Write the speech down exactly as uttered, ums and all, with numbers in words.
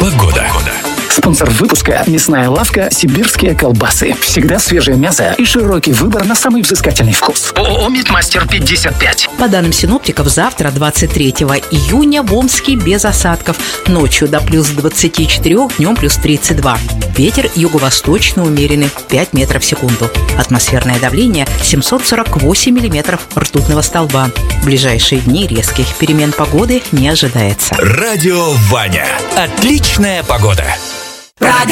Погода. Спонсор выпуска – мясная лавка «Сибирские колбасы». Всегда свежее мясо и широкий выбор на самый взыскательный вкус. ООО «Мидмастер пятьдесят пять». По данным синоптиков, завтра, двадцать третьего июня, в Омске без осадков. Ночью до плюс двадцати четырёх, днем плюс тридцать два. Ветер юго-восточный умеренный, пять метров в секунду. Атмосферное давление семьсот сорок восемь миллиметров ртутного столба. В ближайшие дни резких перемен погоды не ожидается. Радио Ваня. Отличная погода.